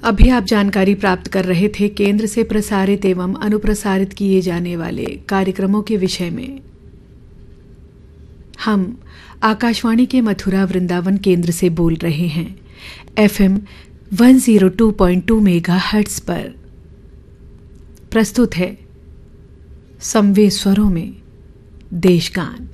अभी आप जानकारी प्राप्त कर रहे थे केंद्र से प्रसारित एवं अनुप्रसारित किए जाने वाले कार्यक्रमों के विषय में। हम आकाशवाणी के मथुरा वृंदावन केंद्र से बोल रहे हैं FM 102.2 मेगाहर्ट्ज पर। प्रस्तुत है समवेत स्वरों में देशगान।